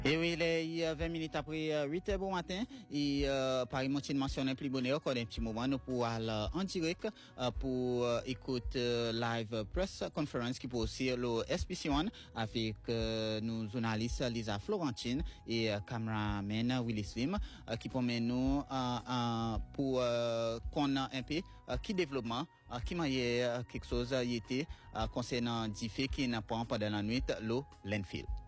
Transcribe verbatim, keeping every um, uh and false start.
Et oui, il est vingt minutes après huit heures bon matin. Et euh, par exemple, je mentionne plus bonheur encore un petit moment, nous pour aller en direct euh, pour euh, écouter live press conference qui peut aussi le S P C un avec euh, nos journalistes Lisa Florentine et euh, cameraman Willy Slim euh, qui permet nous euh, euh, pour euh, qu'on a un peu euh, qui développement euh, qui m'a quelque chose euh, était euh, concernant des faits qui n'a pas pendant la nuit l'eau l'enfield.